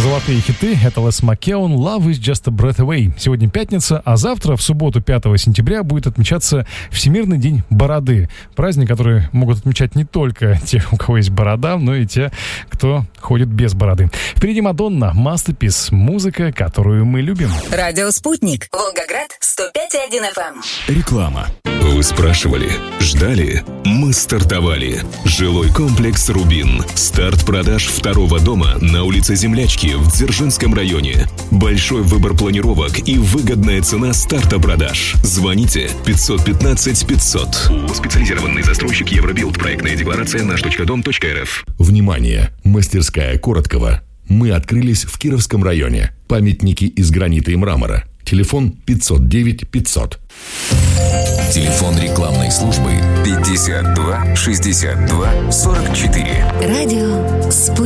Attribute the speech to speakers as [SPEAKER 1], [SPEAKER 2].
[SPEAKER 1] Золотые хиты — это Les McKeown, Love is just a breath away. Сегодня пятница, а завтра, в субботу, 5 сентября, будет отмечаться Всемирный день бороды. Праздник, который могут отмечать не только те, у кого есть борода, но и те, кто ходит без бороды. Впереди Мадонна, Masterpiece, музыка, которую мы любим.
[SPEAKER 2] Радио «Спутник», Волгоград, 105,1 FM.
[SPEAKER 3] Реклама. Вы спрашивали, ждали? Мы стартовали. Жилой комплекс «Рубин». Старт продаж второго дома на улице Землячки в Дзержинском районе. Большой выбор планировок и выгодная цена старта продаж. Звоните 515 500. Специализированный застройщик Евробилд. Проектная декларация наш.дом.рф.
[SPEAKER 4] Внимание! Мастерская Короткова. Мы открылись в Кировском районе. Памятники из гранита и мрамора. Телефон 509 500.
[SPEAKER 5] Телефон рекламной службы 52 62 44.
[SPEAKER 2] Радио «Спутник».